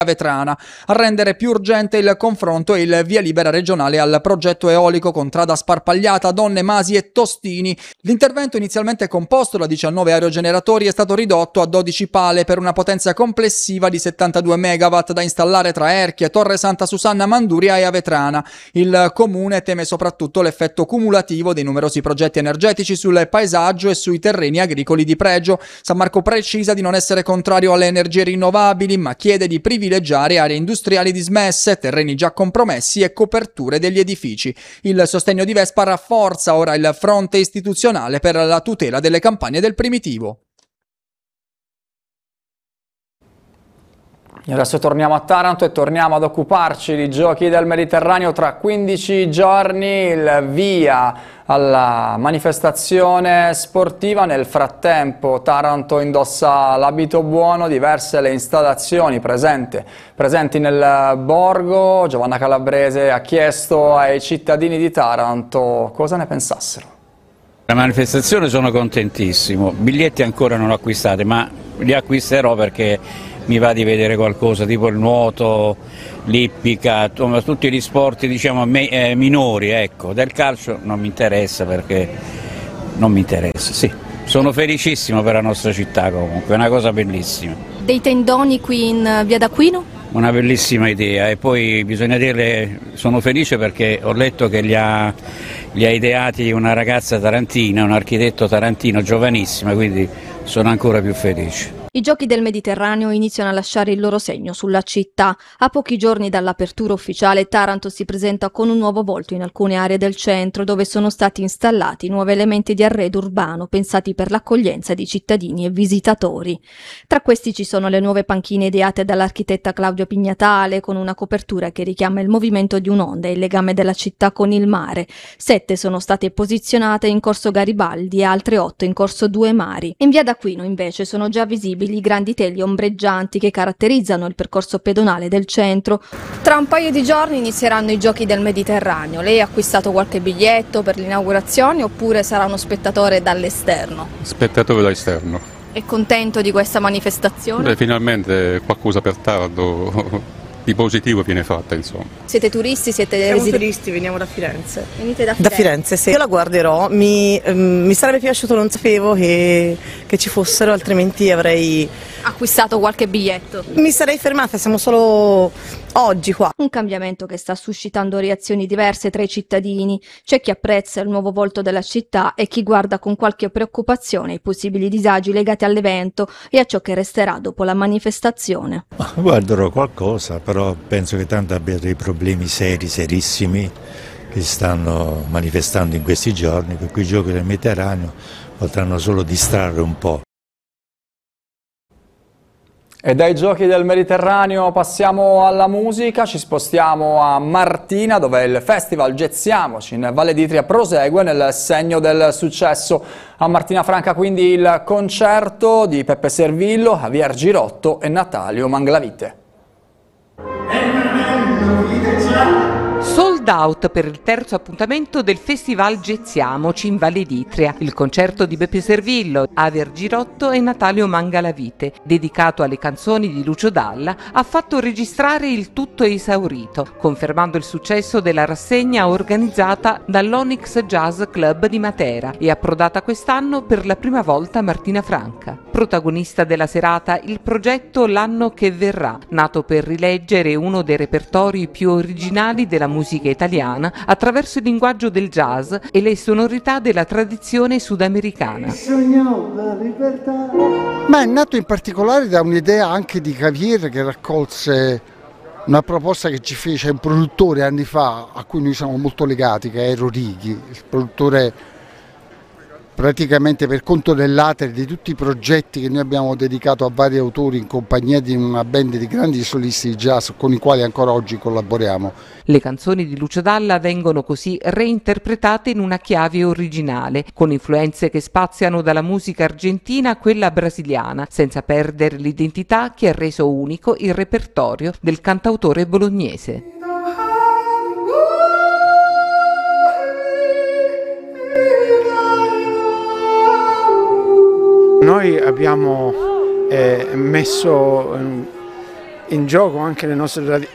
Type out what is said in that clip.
Vetrana, a rendere più urgente il confronto e il via libera regionale al progetto eolico Contrada Sparpagliata, Donne, Masi e Tostini. L'intervento, inizialmente composto da 19 aerogeneratori, è stato ridotto a 12 pale per una potenza complessiva di 72 megawatt da installare tra Erchie, Torre Santa Susanna, Manduria e Avetrana. Il comune teme soprattutto l'effetto cumulativo dei numerosi progetti energetici sul paesaggio e sui terreni agricoli di pregio. San Marco precisa di non essere contrario alle energie rinnovabili, ma chiede di privilegiare aree industriali dismesse, terreni già compromessi e coperture degli edifici. Il sostegno di Vespa rafforza ora il fronte istituzionale per la tutela delle campagne del primitivo. E adesso torniamo a Taranto e torniamo ad occuparci di Giochi del Mediterraneo. Tra 15 giorni il via alla manifestazione sportiva. Nel frattempo Taranto indossa l'abito buono, diverse le installazioni presenti nel borgo. Giovanna Calabrese ha chiesto ai cittadini di Taranto cosa ne pensassero. La manifestazione sono contentissimo, biglietti ancora non acquistati, ma li acquisterò perché mi va di vedere qualcosa, tipo il nuoto, l'ippica, tutti gli sport diciamo minori, ecco. Del calcio non mi interessa perché non mi interessa, sì. Sono felicissimo per la nostra città comunque, è una cosa bellissima. Dei tendoni qui in via d'Aquino? Una bellissima idea e poi bisogna dire, sono felice perché ho letto che li ha ideati una ragazza tarantina, un architetto tarantino giovanissima, quindi sono ancora più felice. I Giochi del Mediterraneo iniziano a lasciare il loro segno sulla città. A pochi giorni dall'apertura ufficiale, Taranto si presenta con un nuovo volto in alcune aree del centro, dove sono stati installati nuovi elementi di arredo urbano pensati per l'accoglienza di cittadini e visitatori. Tra questi ci sono le nuove panchine ideate dall'architetta Claudio Pignatale, con una copertura che richiama il movimento di un'onda e il legame della città con il mare. 7 sono state posizionate in corso Garibaldi e altre 8 in corso Due Mari. In via d'Aquino invece sono già visibili i grandi teli ombreggianti che caratterizzano il percorso pedonale del centro. Tra un paio di giorni inizieranno i Giochi del Mediterraneo. Lei ha acquistato qualche biglietto per l'inaugurazione oppure sarà uno spettatore dall'esterno? Spettatore dall'esterno. È contento di questa manifestazione? Beh, finalmente qualcosa per Taranto di positivo viene fatta, insomma. Siete turisti? Siamo turisti, veniamo da Firenze. Venite da Firenze? Da Firenze, sì. Io la guarderò, mi sarebbe piaciuto, non sapevo che ci fossero, altrimenti avrei acquistato qualche biglietto. Mi sarei fermata, siamo solo oggi qua. Un cambiamento che sta suscitando reazioni diverse tra i cittadini. C'è chi apprezza il nuovo volto della città e chi guarda con qualche preoccupazione i possibili disagi legati all'evento e a ciò che resterà dopo la manifestazione. Guarderò qualcosa, però penso che tanto abbia dei problemi serissimi che stanno manifestando in questi giorni, per cui i Giochi del Mediterraneo potranno solo distrarre un po'. E dai Giochi del Mediterraneo passiamo alla musica, ci spostiamo a Martina, dove il festival Gezziamoci in Valle d'Itria prosegue nel segno del successo. A Martina Franca quindi il concerto di Peppe Servillo, Javier Girotto e Natalio Manglavite. Sold out per il terzo appuntamento del Festival Gezziamoci in Valle d'Itria, il concerto di Beppe Servillo, Javier Girotto e Natalio Mangalavite, dedicato alle canzoni di Lucio Dalla, ha fatto registrare il tutto esaurito, confermando il successo della rassegna organizzata dall'Onyx Jazz Club di Matera e approdata quest'anno per la prima volta a Martina Franca. Protagonista della serata il progetto L'anno che verrà, nato per rileggere uno dei repertori più originali della musica italiana attraverso il linguaggio del jazz e le sonorità della tradizione sudamericana. Ma è nato in particolare da un'idea anche di Javier, che raccolse una proposta che ci fece un produttore anni fa a cui noi siamo molto legati, che è Ero Righi, il produttore praticamente per conto dell'Ater di tutti i progetti che noi abbiamo dedicato a vari autori in compagnia di una band di grandi solisti di jazz con i quali ancora oggi collaboriamo. Le canzoni di Lucio Dalla vengono così reinterpretate in una chiave originale, con influenze che spaziano dalla musica argentina a quella brasiliana, senza perdere l'identità che ha reso unico il repertorio del cantautore bolognese. Noi abbiamo messo in gioco anche le nostre